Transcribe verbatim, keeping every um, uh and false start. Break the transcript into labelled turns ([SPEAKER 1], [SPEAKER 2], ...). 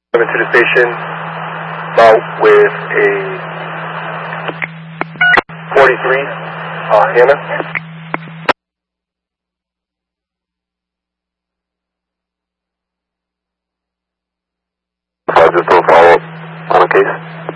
[SPEAKER 1] Coming to the station uh, with a forty-three, uh, Hannah. Uh, just a follow-up on a case.